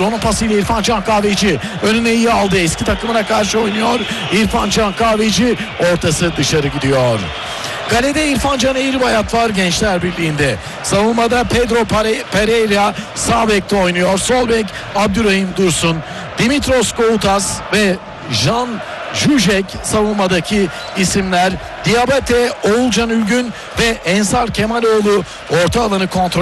Son pasıyla İrfan Can Kahveci önüne iyi aldı. Eski takımına karşı oynuyor İrfan Can Kahveci. Ortası dışarı gidiyor. Kalede İrfan Can Eğribayat var Gençler Birliği'nde. Savunmada Pedro Pereira sağ bekte oynuyor. Sol bek Abdurrahim Dursun. Dimitros Koutas ve Jan Zuzek savunmadaki isimler. Diabate, Oğulcan Ülgün ve Ensar Kemaloğlu orta alanı kontrol